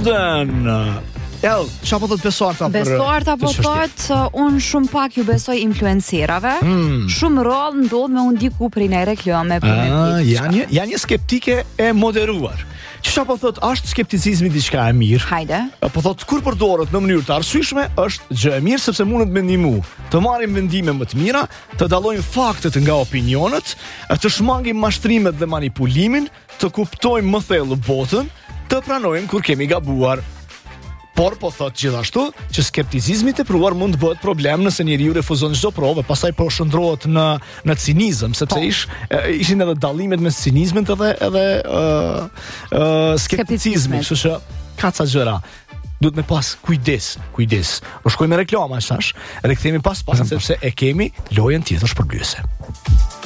Golden. Çfarë po thot besuarta për Besuarta po thot, unë shumë pak ju besoj influencerave. Shumë rrallë ndodh me unë diku prej në reklame. Janë një skeptike e moderuar. Çfarë po thot, është skepticizmi diçka e mirë? Hajde. Po thot, kur përdoret në mënyrë të arsyeshme, është gjë e mirë sepse mundet me ndihmu të marrim vendime më të mira, të dallojmë faktet nga opinionet, të shmangim mashtrimet dhe manipulimin, të kuptojmë më thellë botën, të pranojmë kur kemi gabuar. Por po thot gjithashtu që skepticizmi tepruar mund të bëhet problem nëse njeriu refuzon çdo provë, pastaj po shndrohet në cinizëm, sepse ishin edhe dallimet mes cinizmit edhe skepticizmit, kështu që ka ca gjëra. Duhet me pas kujdes. Po shkojmë me reklama tash. Rikthehemi pas sepse e kemi lojën tjetër shpërblyese.